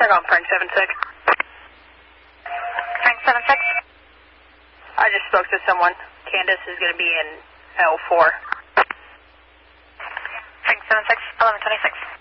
check on Frank 76. Frank 76. I just spoke to someone. Candace is going to be in L4. Frank 76, 1126.